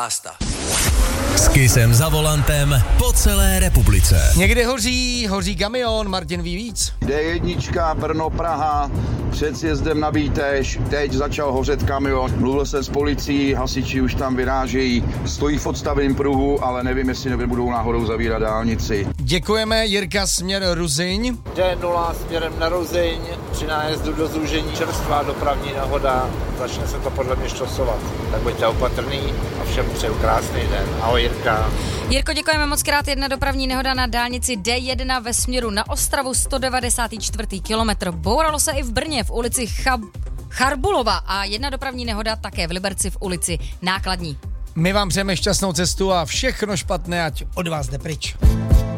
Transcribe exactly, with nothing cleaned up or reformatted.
Basta. S Kissem za volantem po celé republice. Někde hoří, hoří kamion, Martin ví víc. dé jedna Brno Praha, před sjezdem na Bíteš, teď začal hořet kamion. Mluvil jsem s policií, hasiči už tam vyrážejí, stojí v odstavném pruhu, ale nevím, jestli nebudou náhodou zavírat dálnici. Děkujeme, Jirka, směr Ruzyň. dé nula směrem na Ruzyň, při nájezdu do Zúžení čerstvá dopravní nehoda, začne se to podle mě štosovat. Tak buďte opatrný a všem přeju krásný den. Ahoj Jirka. Jirko, děkujeme moc krát. Jedna dopravní nehoda na dálnici dé jedna ve směru na Ostravu, sto devadesát čtyři kilometr. Bouralo se i v Brně v ulici Chab... Charbulova a jedna dopravní nehoda také v Liberci v ulici Nákladní. My vám přejeme šťastnou cestu a všechno špatné, ať od vás jde pryč.